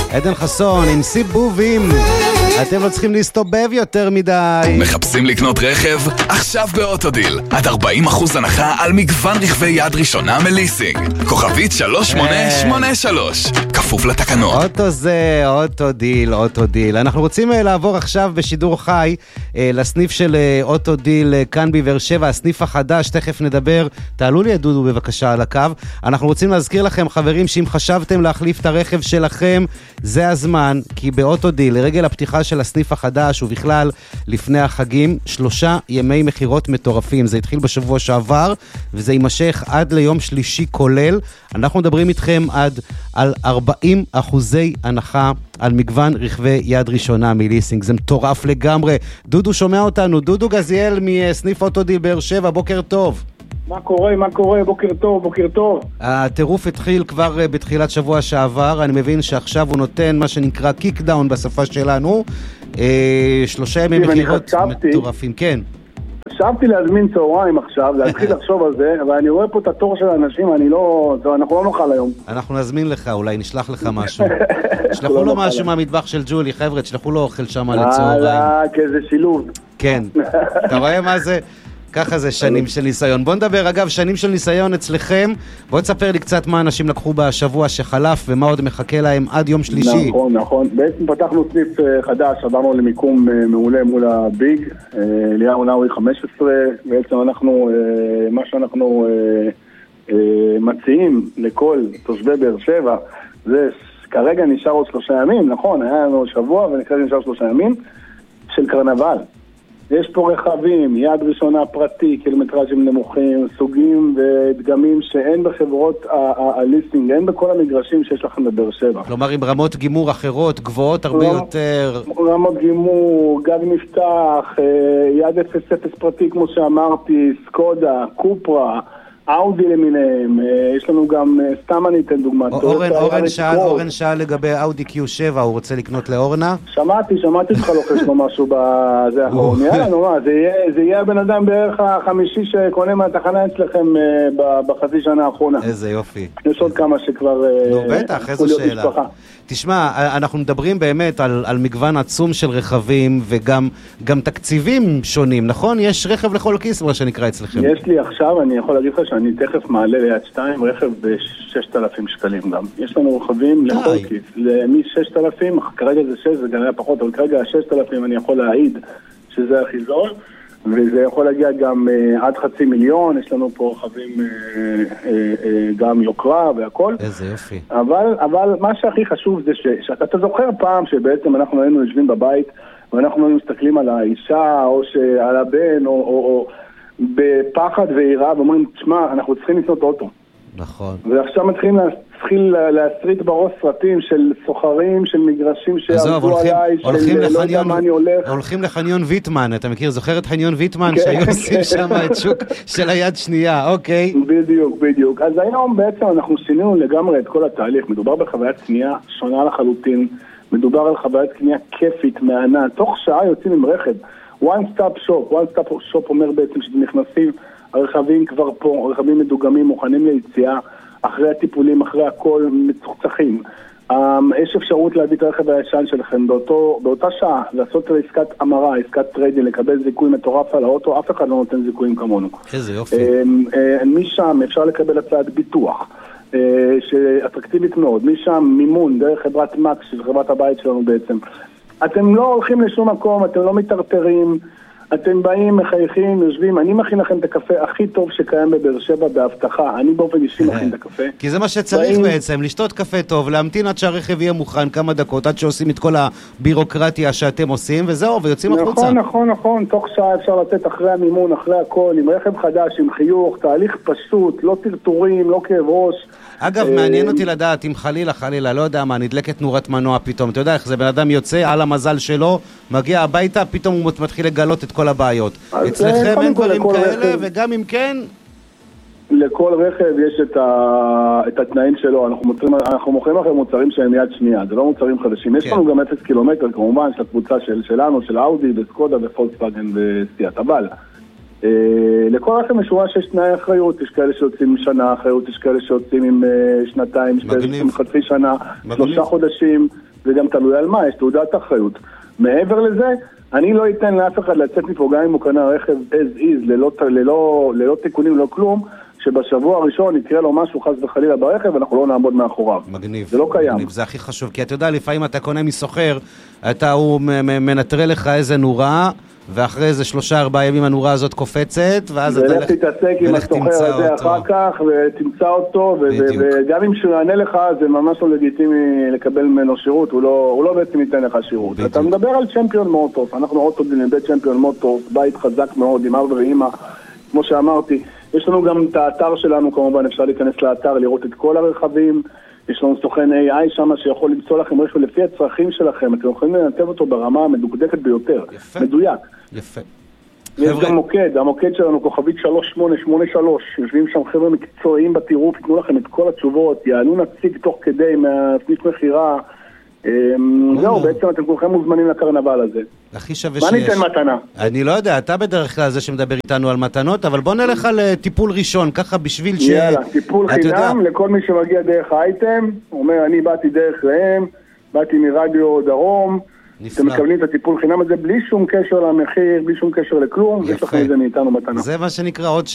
עדן חסון עם סיבובים. אתם לא צריכים להסתובב יותר מדי. מחפשים לקנות רכב? עכשיו באוטודיל. עד 40% הנחה על מגוון רכבי יד ראשונה מליסינג. כוכבית 3883. כפוף לתקנות. אוטו זה, אוטודיל. אנחנו רוצים לעבור עכשיו בשידור חי לסניף של אוטודיל כאן בבאר שבע, הסניף החדש, תכף נדבר. תעלו לי דודו בבקשה על הקו. אנחנו רוצים להזכיר לכם, חברים, שאם חשבתם להחליף את הרכב שלכם, זה הזמן, כי באוטודיל, לרגל הפתיחה של הסניף החדש ובכלל לפני החגים, 3 ימי מחירות מטורפים. זה התחיל בשבוע שעבר וזה יימשך עד ליום שלישי כולל. אנחנו מדברים איתכם על 40% הנחה על מגוון רכבי יד ראשונה מליסינג. זה מטורף לגמרי. דודו שומע אותנו, דודו גזיאל מסניף אוטודיל באר שבע, בוקר טוב. מה קורה? בוקר טוב. הטירוף התחיל כבר בתחילת שבוע שעבר, אני מבין שעכשיו הוא נותן מה שנקרא קיק דאון בשפה שלנו, 3 ימי מחירות מטורפים, כן. חשבתי להזמין צהריים עכשיו, להתחיל לחשוב על זה, אבל אני רואה פה את התור של האנשים, אנחנו לא נאכל היום. אנחנו נזמין לך, אולי נשלח לך משהו. תשלחו לו משהו מהמטבח של ג'ולי, חבר'ה, תשלחו לו אוכל שם לצהריים. כאיזה שילוב. כן, אתה רואה מה זה? ככה זה שנים של ניסיון. בוא נדבר, אגב, שנים של ניסיון אצלכם. בוא תספר לי קצת מה אנשים לקחו בשבוע שחלף ומה עוד מחכה להם עד יום שלישי. נכון. בעצם פתחנו סניף חדש, עברנו למיקום מעולה מול הביג, אליהו נאווי 15. בעצם מה שאנחנו מציעים לכל תושבי באר שבע, זה כרגע נשאר עוד 3 ימים, נכון? היה לנו שבוע ונכנס נשאר 3 ימים של קרנבל. יש פה רכבים, יד ראשונה פרטי, קילומטראז'ים נמוכים, סוגים ודגמים שאין בחברות הליסינג, אין בכל המגרשים שיש לכם בבאר שבע. כלומר, עם רמות גימור אחרות, גבוהות הרבה יותר. רמות גימור, גג נפתח, יד 0-0 פרטי כמו שאמרתי, סקודה, קופרה, אאודי למיניהם, יש לנו גם, סתם אני אתן דוגמא. אורן שאל לגבי אאודי Q7, הוא רוצה לקנות לאורנה? שמעתי אותך לוחש לו משהו בזה האחרון. יאללה, נורא, זה יהיה הבן אדם בערך החמישי שקונה מהתחנה אצלכם בחצי שנה האחרונה. איזה יופי. יש עוד כמה שכבר... בטח, איזו שאלה. תשמע, אנחנו מדברים באמת על מגוון עצום של רכבים וגם תקציבים שונים, נכון? יש רכב לכל כיס, מה שנקרא אצלכם. יש לי עכשיו, אני יכול להגיד לך שאני תכף מעלה ליד 2 רכב ב-6,000 שקלים גם. יש לנו רכבים לכל כיס. מ-6,000, כרגע זה 6, זה גם היה פחות, אבל כרגע 6,000 אני יכול להעיד שזה הכי זול. וזה יכול להגיע גם עד 500,000, יש לנו פה רכבים גם יוקרה והכל. איזה יופי. אבל מה שהכי חשוב זה שאתה זוכר פעם שבעצם אנחנו היינו יושבים בבית, ואנחנו מסתכלים על האישה או על הבן או בפחד ועירה, ואומרים, תשמע, אנחנו צריכים לקנות אוטו. נכון. ועכשיו מתחילים להסריט בראש סרטים של סוחרים, של מגרשים שעבדו עליי, של לא יודע מה אני הולך. הולכים לחניון ויטמן, אתה מכיר? זוכר את חניון ויטמן שהיו עושים שם את שוק של היד שנייה, אוקיי. בדיוק. אז היום בעצם אנחנו שינינו לגמרי את כל התהליך. מדובר בחוויית קנייה שונה לחלוטין. מדובר על חוויית קנייה כיפית, מענה. תוך שעה יוצאים עם רכב. one stop shop אומר בעצם שנכנסים, הרכבים כבר פה, הרכבים מדוגמים, מוכנים ליציאה, אחרי הטיפולים, אחרי הכל, מצוחצחים. יש אפשרות להביא את הרכב הישן שלכם באותה שעה, לעשות עסקת המרה, עסקת טריידינג, לקבל זיכוי מטורף על האוטו, אף אחד לא נותן זיכויים כמונו. איזה יופי. משם אפשר לקבל הצעת ביטוח, שאטרקטיבית מאוד, משם מימון דרך חברת מקס, של חברת הבית שלנו בעצם. אתם לא הולכים לשום מקום, אתם לא מתרטרים, אתם באים, מחייכים, יושבים, אני מכין לכם את הקפה הכי טוב שקיים בבאר שבע בהבטחה, אני באופן אישי מכין את הקפה. כי זה מה שצריך בעצם, לשתות קפה טוב, להמתין עד שהרכב יהיה מוכן כמה דקות, עד שעושים את כל הבירוקרטיה שאתם עושים, וזהו, ויוצאים החוצה. נכון, תוך שעה אפשר לתת אחרי המימון, אחרי הכל, עם רכב חדש, עם חיוך, תהליך פשוט, לא טרטורים, לא כאב ראש. אגב, מעניין אותי לדעת, אם חלילה, לא יודע מה, נדלקת נורת מנוע פתאום, אתה יודע איך זה, בן אדם יוצא על המזל שלו, מגיע הביתה, פתאום הוא מתחיל לגלות את כל הבעיות. אצלכם אין דברים כאלה, וגם אם כן... לכל רכב יש את התנאים שלו, אנחנו מוכרים לכם מוצרים שהם יד שנייה, זה לא מוצרים חדשים. יש לנו גם 0 קילומטר, כמובן, של הקבוצה שלנו, של אאודי, וסקודה, ופולקסווגן וסיאט, אבל... לכל רכב משורה שיש תנאי אחריות, יש כאלה שיוצאים עם שנה אחריות, יש כאלה שיוצאים עם שנתיים, יש כאלה שיוצאים עם חצי שנה, 3 חודשים, זה גם תלוי על מה, יש תעודת אחריות. מעבר לזה, אני לא אתן לאף אחד לצאת מפה גם אם הוא קנה רכב as is, ללא תיקונים, לא כלום, שבשבוע הראשון יקרה לו משהו חס וחלילה ברכב, אנחנו לא נעמוד מאחוריו. מגניב. זה לא קיים. מגניב, זה הכי חשוב, כי אתה יודע, לפעמים אתה קונה מסוחר, הוא מנטרל לך איזה נורה, ואחרי איזה 3-4 ימים הנורה הזאת קופצת, ואז אתה ולך תתעסק עם הסוחר הזה אחר כך, ותמצא אותו, וגם אם שהוא יענה לך, זה ממש לא לגיטימי לקבל ממנו שירות, הוא לא בעצם ייתן לך שירות. אתה מדבר על צ'מפיון מוטורס, אנחנו אוטודיל מבית צ'מפיון מוטורס, בית חזק מאוד, עם אבא ואמא, כמו שאמרתי, יש לנו גם את האתר שלנו, כמובן אפשר להיכנס לאתר, לראות את כל הרכבים, יש לנו סוכן AI שם שיכול למצוא לכם רכב לפי הצרכים שלכם, אתם יכולים לנתב אותו ברמה המדוקדקת ביותר, יפה. מדויק. יפה. יש גם מוקד, המוקד שלנו כוכבית 3883, יושבים שם חבר'ה מקצועיים בטירוף, יתנו לכם את כל התשובות, יעלו נציג תוך כדי מהסניף מחירה, זהו, בעצם אתם כולכם מוזמנים לקרנבל הזה. הכי שווה מה ניתן מתנה? אני לא יודע, אתה בדרך כלל זה שמדבר איתנו על מתנות, אבל בוא נלך על טיפול ראשון, ככה בשביל יאללה, טיפול חינם לכל מי שמגיע דרך האייטם, אומר אני באתי דרך רהם, באתי מרדיו דרום, אתם מקבלים את הטיפול חינם הזה בלי שום קשר למחיר, בלי שום קשר לכלום, יש לכם את זה מאיתנו מתנה. זה מה שנקרא עוד